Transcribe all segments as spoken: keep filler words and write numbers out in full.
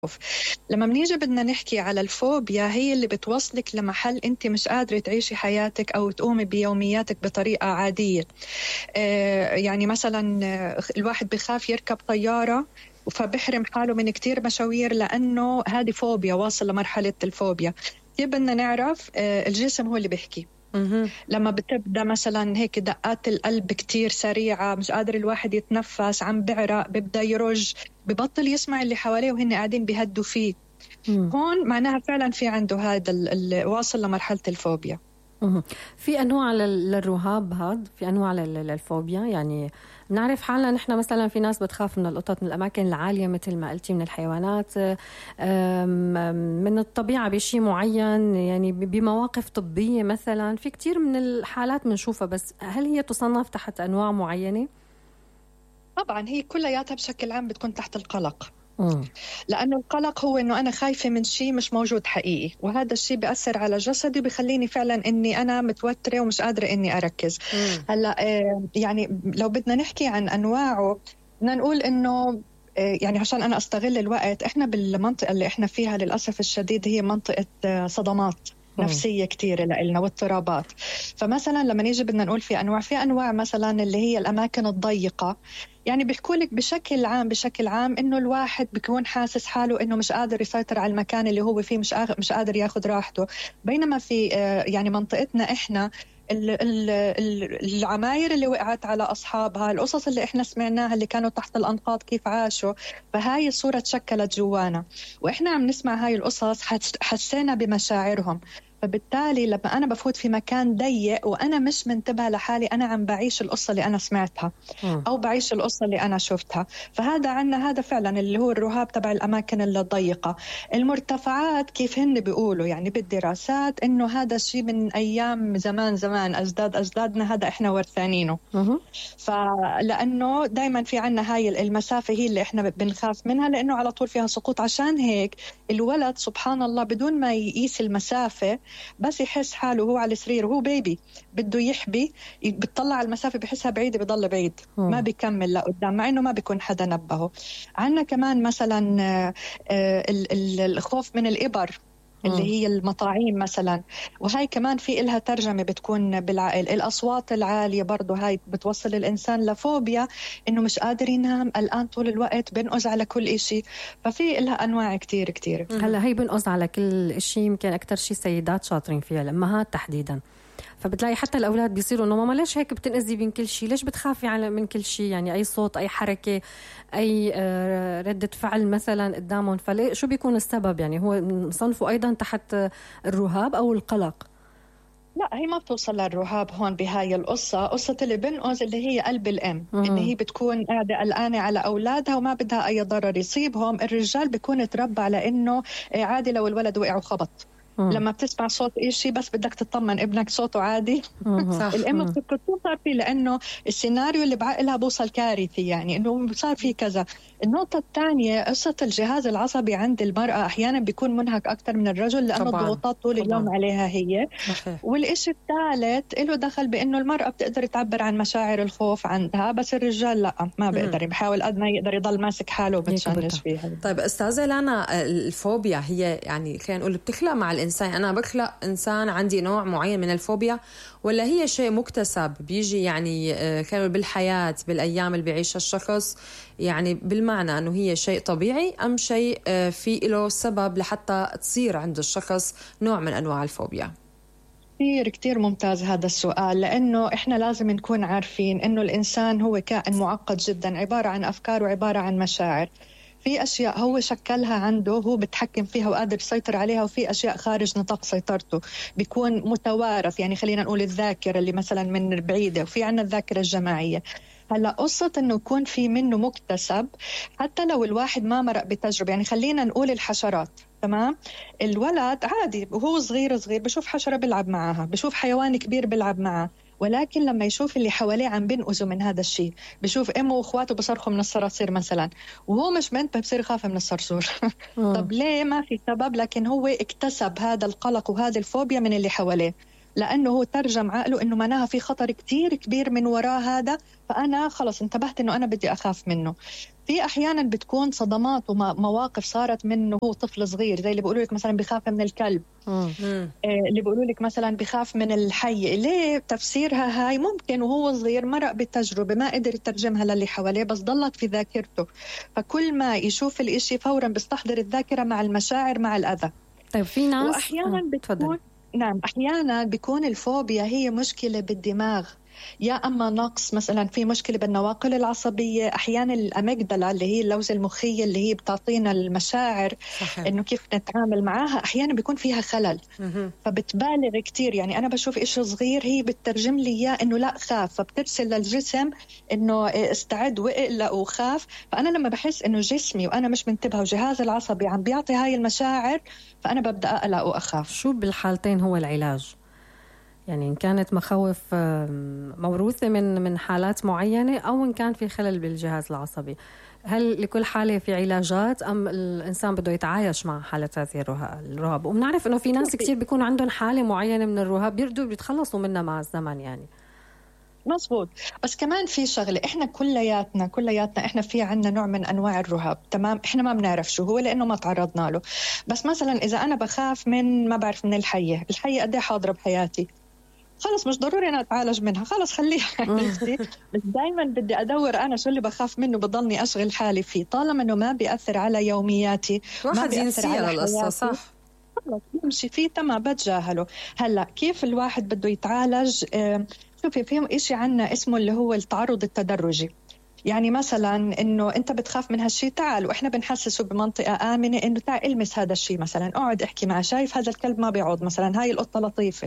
لما بنيجي بدنا نحكي على الفوبيا، هي اللي بتوصلك لمحل أنت مش قادرة تعيشي حياتك أو تقومي بيومياتك بطريقة عادية. آه يعني مثلا الواحد بخاف يركب طيارة فبحرم حاله من كتير مشاوير لأنه هذه فوبيا، واصل لمرحلة الفوبيا. كيف بدنا نعرف؟ آه الجسم هو اللي بيحكي. لما بتبدأ مثلا هيك دقات القلب كتير سريعة، مش قادر الواحد يتنفس، عم بعرق، ببدأ يرج، ببطل يسمع اللي حواليه وهن قاعدين بيهدوا فيه. مم. هون معناها فعلا في عنده هذا الواصل لمرحلة الفوبيا. مم. في أنواع للرهاب، هاد في أنواع للفوبيا. يعني نعرف حالنا نحن مثلا في ناس بتخاف من القطط، من الأماكن العالية مثل ما قلتي، من الحيوانات، من الطبيعة بشيء معين، يعني بمواقف طبية مثلا. في كتير من الحالات بنشوفها، بس هل هي تصنف تحت أنواع معينة؟ طبعا هي كلياتها بشكل عام بتكون تحت القلق. مم. لأنه القلق هو إنه أنا خايفة من شيء مش موجود حقيقي، وهذا الشيء بيأثر على جسدي، بيخليني فعلا إني أنا متوترة ومش قادرة إني أركز. مم. هلا يعني لو بدنا نحكي عن أنواعه، بدنا نقول إنه يعني عشان أنا أستغل الوقت، إحنا بالمنطقة اللي إحنا فيها للأسف الشديد هي منطقة صدمات نفسية كتير لنا واضطرابات. فمثلا لما نيجي بدنا نقول في أنواع في أنواع مثلا اللي هي الأماكن الضيقة. يعني بيحكوا لك بشكل عام بشكل عام إنه الواحد بيكون حاسس حاله إنه مش قادر يسيطر على المكان اللي هو فيه، مش مش قادر ياخد راحته. بينما في يعني منطقتنا إحنا العماير اللي وقعت على أصحابها، القصص اللي إحنا سمعناها اللي كانوا تحت الأنقاض كيف عاشوا، فهاي الصورة تشكلت جوانا، وإحنا عم نسمع هاي القصص حسينا بمشاعرهم. فبالتالي لما أنا بفوت في مكان ضيق وأنا مش منتبهة لحالي، أنا عم بعيش القصة اللي أنا سمعتها أو بعيش القصة اللي أنا شفتها. فهذا عنا هذا فعلا اللي هو الرهاب تبع الأماكن الضيقة. المرتفعات كيف هن بيقولوا يعني بالدراسات إنه هذا الشيء من أيام زمان زمان أجداد أجدادنا، هذا إحنا ورثانينه. فلأنه دايما في عنا هاي المسافة هي اللي إحنا بنخاف منها، لأنه على طول فيها سقوط. عشان هيك الولد سبحان الله بدون ما يقيس المسافة، بس يحس حاله هو على السرير وهو بيبي بده يحبي، بتطلع على المسافة بحسها بعيدة بيضل بعيد، ما بيكمل لقدام، مع إنه ما بيكون حدا نبهه. عنا كمان مثلا الخوف من الإبر اللي هي المطاعيم مثلا، وهاي كمان في إلها ترجمة بتكون بالعقل. الأصوات العالية برضو هاي بتوصل الإنسان لفوبيا، إنه مش قادر ينام، الآن طول الوقت بنقز على كل إشي. ففي إلها أنواع كتير كتير. هلا هي بنقز على كل إشي يمكن أكتر شي سيدات شاطرين فيها، الأمهات تحديدا. فبتلاقي حتى الأولاد بيصيروا إنه ماما ليش هيك بتنقزي من كل شيء، ليش بتخافي على من كل شيء، يعني أي صوت أي حركة أي ردة فعل مثلا قدامهم. فليه شو بيكون السبب؟ يعني هو نصنفه أيضا تحت الرهاب أو القلق؟ لا هي ما بتوصل للرهاب هون بهاي القصة. قصة اللي بنقز اللي هي قلب الأم، إن هي بتكون قاعدة قلقانة على أولادها وما بدها أي ضرر يصيبهم. الرجال بيكون تربى على إنه عادي لو الولد وقع وخبط، لما بتسمع صوت إشي بس بدك تطمن ابنك صوته عادي. الأم بتوصل فيه لأنه السيناريو اللي بعقلها بوصل كارثي، يعني إنه صار فيه كذا. النقطة الثانية قصة الجهاز العصبي عند المرأة أحيانا بيكون منهك أكتر من الرجل، لأنه الضغوطات طول اليوم عليها هي. والإشي الثالث له دخل بأنه المرأة بتقدر تعبر عن مشاعر الخوف عندها، بس الرجال لا، ما بيقدر، بحاول قد ما يقدر يضل ماسك حاله وبتشنج فيها. طيب أستاذة لانا، الفوبيا هي يعني خلينا نقول بتخلق مع الإنسان، أنا بخلق إنسان عندي نوع معين من الفوبيا، ولا هي شيء مكتسب بيجي يعني خلينا بالحياة بالأيام اللي بيعيشها الشخص، يعني بالمعنى أنه هي شيء طبيعي أم شيء في له سبب لحتى تصير عند الشخص نوع من أنواع الفوبيا؟ كتير كتير ممتاز هذا السؤال، لأنه إحنا لازم نكون عارفين أنه الإنسان هو كائن معقد جدا، عبارة عن أفكار وعبارة عن مشاعر. في أشياء هو شكلها عنده هو بتحكم فيها وقادر يسيطر عليها، وفي أشياء خارج نطاق سيطرته بيكون متوارث. يعني خلينا نقول الذاكرة اللي مثلا من بعيدة، وفي عنا الذاكرة الجماعية. هلا قصة إنه يكون في منه مكتسب حتى لو الواحد ما مرق بتجربة. يعني خلينا نقول الحشرات، تمام؟ الولد عادي وهو صغير صغير بشوف حشرة بلعب معها، بشوف حيوان كبير بلعب معه، ولكن لما يشوف اللي حواليه عم بينقذوا من هذا الشيء، بشوف امه واخواته بصرخوا من الصراصير مثلا وهو مش منتبه بصير يخاف من الصرصور. طب ليه؟ ما في سبب، لكن هو اكتسب هذا القلق وهذه الفوبيا من اللي حواليه. لأنه هو ترجم عقله إنه معناها في خطر كتير كبير من وراء هذا، فأنا خلص انتبهت إنه أنا بدي أخاف منه. في أحيانا بتكون صدمات ومواقف صارت منه هو طفل صغير، زي اللي بيقولوا لك مثلا بخاف من الكلب، آه اللي بيقولوا لك مثلا بخاف من الحي. ليه تفسيرها هاي؟ ممكن وهو صغير مرق بتجربة ما قدر يترجمها للي حواليه، بس ضلت في ذاكرته، فكل ما يشوف الإشي فورا بيستحضر الذاكرة مع المشاعر مع الأذى. طيب في ناس وأحيانا آه. بتكون نعم أحيانا بيكون الفوبيا هي مشكلة بالدماغ، يا أما نقص مثلا في مشكلة بالنواقل العصبية، أحيانا الأميجدلا اللي هي اللوزة المخية اللي هي بتعطينا المشاعر صحيح. إنه كيف نتعامل معاها، أحيانا بيكون فيها خلل م- فبتبالغ كتير. يعني أنا بشوف إشي صغير هي بتترجم لي إياه إنه لا خاف، فبترسل للجسم إنه استعد واقلق وخاف. فأنا لما بحس إنه جسمي وأنا مش منتبهة وجهاز العصبي عم بيعطي هاي المشاعر، فأنا ببدأ أقلق وأخاف. شو بالحالتين هو العلاج؟ يعني إن كانت مخاوف موروثة من من حالات معينة أو إن كان في خلل بالجهاز العصبي، هل لكل حالة في علاجات أم الإنسان بده يتعايش مع حالة هذه الرهاب؟ وبنعرف إنه في ناس كتير بيكون عندهم حالة معينة من الرهاب بيردوا بيتخلصوا منها مع الزمن. يعني مظبوط. بس كمان في شغلة، إحنا كلياتنا كلياتنا إحنا في عنا نوع من أنواع الرهاب، تمام؟ إحنا ما بنعرف شو هو لأنه ما تعرضنا له. بس مثلا إذا أنا بخاف من ما بعرف من الحية، الحية قد إيه حاضرة بحياتي، خلص مش ضروري أنا أتعالج منها، خلص خليها عندي. بس دايما بدي أدور أنا شو اللي بخاف منه بضلني أشغل حالي فيه، طالما إنه ما بيأثر على يومياتي ما بيأثر على حياتي صح خلص بمشي فيه تمام بتجاهله. هلا كيف الواحد بده يتعالج؟ آه شوفي فيهم إشي عنا اسمه اللي هو التعرض التدرجي. يعني مثلا إنه أنت بتخاف من هالشي، تعال وإحنا بنحسسه بمنطقة آمنة إنه تعال المس هذا الشي، مثلا اقعد احكي معه، شايف هذا الكلب ما بيعض، مثلا هاي القطة لطيفة،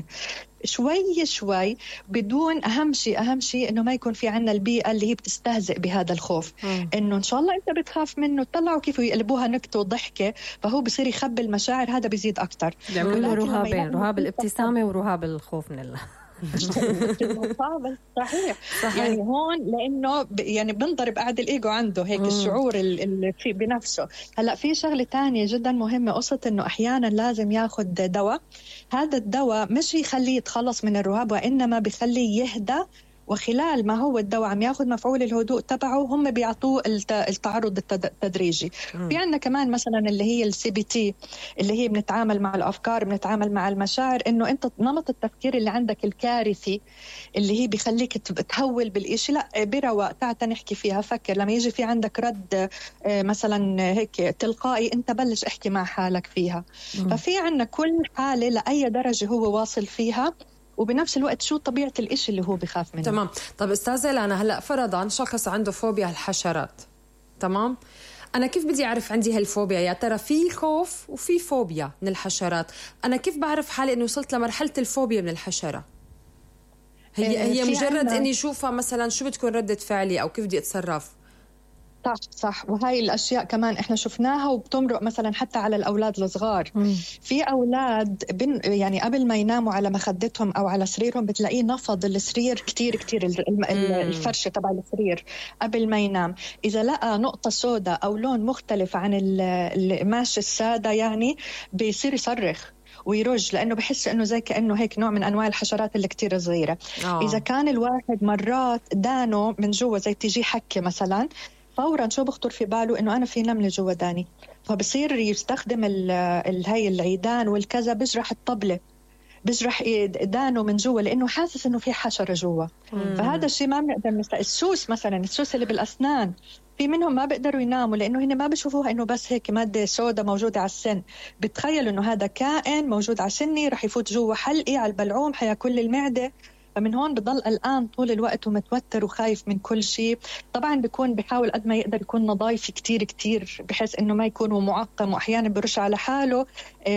شوي شوي بدون أهم شيء أهم شيء إنه ما يكون في عنا البيئة اللي هي بتستهزئ بهذا الخوف. م. إنه إن شاء الله أنت بتخاف منه طلعوا كيف يقلبوها نكتة وضحكة، فهو بصير يخبي المشاعر، هذا بيزيد أكتر. يعملوا رهابين، رهاب الابتسامة ورهاب الخوف من الله. صحيح. صحيح يعني هون لانه ب... يعني بنضرب قاعد الايجو عنده هيك مم. الشعور اللي في بنفسه. هلا في شغله تانية جدا مهمه، قصه انه احيانا لازم ياخذ دواء. هذا الدواء مش يخليه يتخلص من الرهاب وانما بيخليه يهدى، وخلال ما هو الدواء عم ياخذ مفعول الهدوء تبعه هم بيعطوه التعرض التدريجي. في عندنا كمان مثلا اللي هي السي بي تي اللي هي بنتعامل مع الافكار، بنتعامل مع المشاعر، انه انت نمط التفكير اللي عندك الكارثي اللي هي بيخليك تهول بالإشي، لا برواق تعال نحكي فيها، فكر لما يجي في عندك رد مثلا هيك تلقائي انت بلش احكي مع حالك فيها. م. ففي عندنا كل حالة لأي درجة هو واصل فيها، وبنفس الوقت شو طبيعة الإشي اللي هو بيخاف منه. تمام. طب أستاذة لأنا هلأ فرضاً شخص عنده فوبيا الحشرات، تمام؟ أنا كيف بدي أعرف عندي هالفوبيا؟ يا ترى في خوف وفي فوبيا من الحشرات، أنا كيف بعرف حالي إنه وصلت لمرحلة الفوبيا من الحشرة؟ هي هي مجرد إني أشوفها مثلاً شو بتكون ردة فعلي أو كيف بدي أتصرف؟ صح صح. وهاي الأشياء كمان إحنا شفناها وبتمرق مثلا حتى على الأولاد الصغار. مم. في أولاد بن يعني قبل ما يناموا على مخدتهم أو على سريرهم بتلاقيه نفض السرير كتير كتير، الفرشة تبع السرير قبل ما ينام. إذا لقى نقطة سوداء أو لون مختلف عن القماش السادة يعني بيصير يصرخ ويرج، لأنه بحس إنه زي كأنه هيك نوع من أنواع الحشرات اللي كتير صغيرة. أوه. إذا كان الواحد مرات دانه من جوا زي تيجي حكة مثلا، فورا شو بخطر في باله إنه أنا في نملة جوا داني، فبصير يستخدم هاي العيدان والكذا، بجرح الطبلة، بجرح دانه من جوا لأنه حاسس إنه في حشرة جوا. فهذا الشيء ما بنقدر نستقبل. السوس مثلا، السوس اللي بالأسنان، في منهم ما بيقدروا يناموا لأنه هنا ما بيشوفوها إنه بس هيك مادة سودة موجودة على السن، بتخيلوا إنه هذا كائن موجود على سني رح يفوت جوا حلقي على البلعوم حياكل المعدة. فمن هون بضل الآن طول الوقت ومتوتر وخايف من كل شيء. طبعا بيكون بيحاول قد ما يقدر يكون نظايف كتير كتير بحيث إنه ما يكون معقم، وأحيانا برش على حاله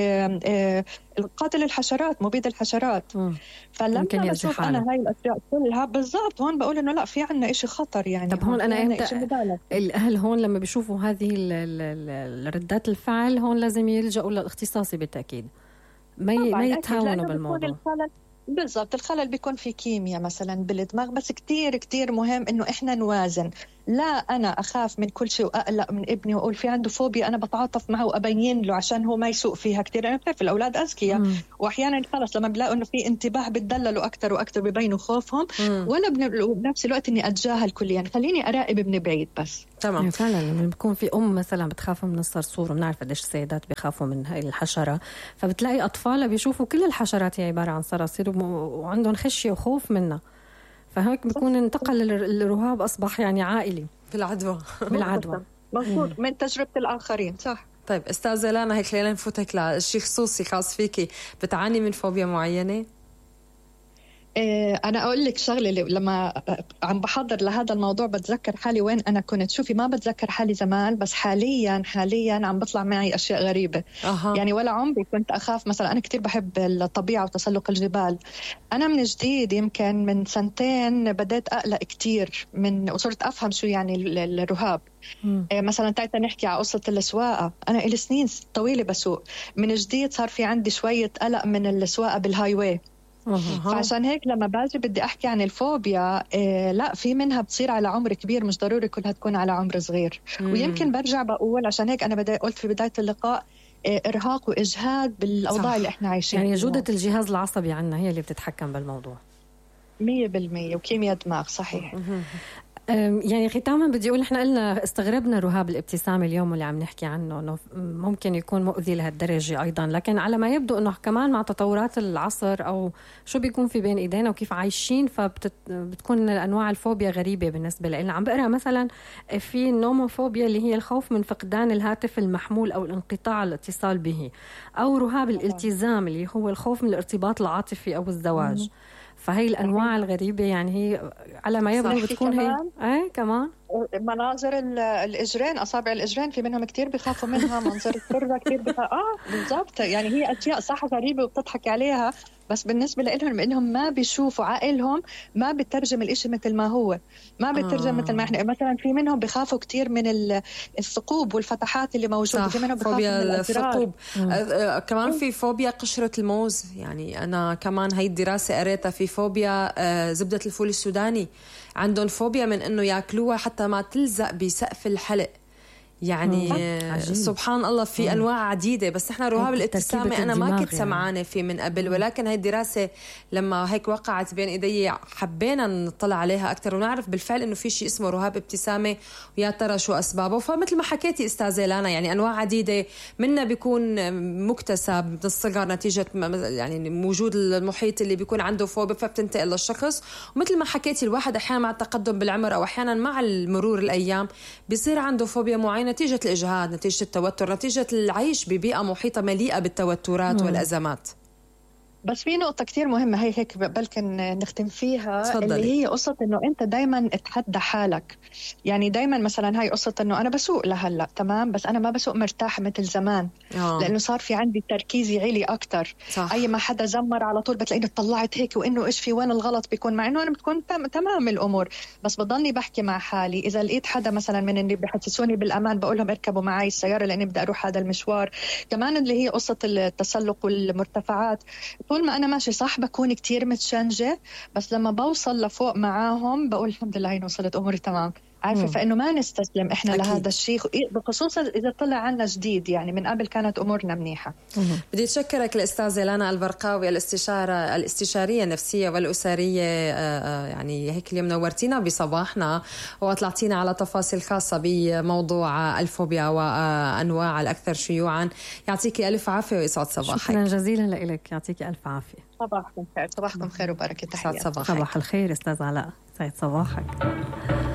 قاتل الحشرات، مبيد الحشرات. فلما بشوف أنا هاي الأشياء كلها بالضبط هون بقول إنه لا في عنا إشي خطر يعني. طب هون أنا إمتى الأهل هون لما بيشوفوا هذه الردات الفعل هون لازم يلجأوا للاختصاصي بالتأكيد، ما ما يتهاونوا بالموضوع. بالضبط الخلل بيكون في كيمياء مثلا بالدماغ، بس كتير كتير مهم إنه إحنا نوازن لا أنا أخاف من كل شيء وأقلق من ابني وأقول في عنده فوبيا أنا بتعاطف معه وأبين له عشان هو ما يسوق فيها كتير. أنا بتعرف الأولاد أذكياء وأحيانا خلص لما بلاقوا إنه في انتباه بتدللوا أكتر وأكتر ببينوا خوفهم، ولا بنفس الوقت إني أتجاهل كليا، يعني خليني أراقب ابن بعيد بس. تمام. يعني فعلا لما بيكون في أم مثلا بتخاف من الصرصور، وبنعرف قديش السيدات بيخافوا من هاي الحشرة، فبتلاقي أطفال بيشوفوا كل الحشرات هي عبارة عن صراصير وعندهم خشية وخوف منها، فهيك بيكون انتقل الرهاب أصبح يعني عائلي بالعدوى. بالعدوى مظبوط من تجربة الآخرين. صح. طيب أستاذة لانا، هيك خلينا نفوتك لشيء خصوصي خاص فيكي، بتعاني من فوبيا معينة؟ أنا أقول لك شغلة، لما عم بحضر لهذا الموضوع بتذكر حالي وين أنا كنت. شوفي ما بتذكر حالي زمان، بس حاليا حاليا عم بطلع معي أشياء غريبة. أه. يعني ولا عمري كنت أخاف. مثلا أنا كتير بحب الطبيعة وتسلق الجبال. أنا من جديد يمكن من سنتين بدأت أقلق كتير من وصرت أفهم شو يعني الرهاب. م. مثلا تعالى نحكي على قصة السواقة. أنا إلي سنين طويلة بسوق، من جديد صار في عندي شوية قلق من السواقة بالهاي واي. فعشان هيك لما باجي بدي أحكي عن الفوبيا، إيه لا في منها بتصير على عمر كبير، مش ضروري كلها تكون على عمر صغير. مم. ويمكن برجع بقول عشان هيك أنا بدي قلت في بداية اللقاء إيه إرهاق وإجهاد بالأوضاع اللي إحنا عايشين. يعني جودة الجهاز العصبي عنا هي اللي بتتحكم بالموضوع مية بالمية، وكيمياء دماغ. صحيح. يعني ختاما بدي أقول إحنا قلنا استغربنا رهاب الابتسامة اليوم اللي عم نحكي عنه، إنه ممكن يكون مؤذي لهالدرجة أيضا، لكن على ما يبدو إنه كمان مع تطورات العصر أو شو بيكون في بين إيدينا وكيف عايشين، فبتكون أنواع الفوبيا غريبة بالنسبة لنا. عم بقرأ مثلا في النوموفوبيا اللي هي الخوف من فقدان الهاتف المحمول أو الانقطاع الاتصال به، أو رهاب الالتزام اللي هو الخوف من الارتباط العاطفي أو الزواج. فهي الأنواع الغريبة يعني هي على ما يبدو بتكون هي ايه كمان مناظر الإجرين، أصابع الإجرين في منهم كتير بيخافوا منها، منظر السرة كتير بيخافوا. آه بالضبط. يعني هي أشياء صح غريبة وبتضحك عليها، بس بالنسبة لهم إنهم ما بيشوفوا عقلهم ما بترجم الإشي مثل ما هو، ما بترجم آه. مثل ما إحنا. مثلا في منهم بيخافوا كتير من الثقوب والفتحات اللي موجودة. في منهم بيخافوا من الثقوب. آه كمان في فوبيا قشرة الموز. يعني أنا كمان هاي الدراسة قريتها، في فوبيا آه زبدة الفول السوداني، عندهم فوبيا من إنه يأكلوها حتى ما تلزق بسقف الحلق. يعني عجيب. سبحان الله في مم. أنواع عديدة. بس نحن رهاب الابتسامة أنا ما كنت سمعانة فيه من قبل، ولكن هاي الدراسة لما هيك وقعت بين إيدي حبينا نطلع عليها أكتر ونعرف بالفعل إنه في شيء اسمه رهاب ابتسامة، ويا ترى شو أسبابه. فمثل ما حكيتي أستاذة لانا، يعني أنواع عديدة، منها بيكون مكتسب من الصغر نتيجة يعني وجود المحيط اللي بيكون عنده فوبيا فبتنتقل للشخص، ومثل ما حكيتي الواحد أحيانا مع التقدم بالعمر أو أحيانا مع المرور الأيام بيصير عنده فوبيا معينة نتيجة الإجهاد، نتيجة التوتر، نتيجة العيش ببيئة محيطة مليئة بالتوترات مم. والأزمات. بس في نقطة كتير مهمة هي هيك بلكن نختم فيها. تفضلي. اللي هي قصة إنه أنت دايما اتحدى حالك. يعني دايما مثلا هاي قصة إنه أنا بسوق لهلا تمام، بس أنا ما بسوق مرتاح مثل زمان. أوه. لأنه صار في عندي تركيزي عالي أكتر. صح. أي ما حدا زمر على طول بتلاقيني طلعت هيك وإنه إيش في وين الغلط بيكون، مع إنه أنا بتكون تمام الأمور، بس بضلني بحكي مع حالي. إذا لقيت حدا مثلا من اللي بحسسوني بالأمان بقول لهم اركبوا معي السيارة لأني بدي أروح هذا المشوار. كمان اللي هي قصة التسلق والمرتفعات، طول ما أنا ماشي صح بكون كتير متشنجة، بس لما بوصل لفوق معاهم بقول الحمد لله هين وصلت أموري تمام. عارفة، فإنه ما نستسلم إحنا أكيد. لهذا الشيء، بخصوصا إذا طلع عنا جديد. يعني من قبل كانت أمورنا منيحة. مم. بدي أتشكرك الأستاذة لانا البرقاوي، الاستشارة الاستشارية النفسية والأسرية. يعني هيك اليوم نورتينا بصباحنا وطلعتينا على تفاصيل خاصة بموضوع الفوبيا وأنواع الأكثر شيوعا. يعطيكي ألف عافية ويسعد صباحك. شكرا جزيلا لك، يعطيكي ألف عافية. صباحكم خير. صباحكم خير وبركة. تحياتي. صباح الخير أستاذ علاء، سعيد صباحك.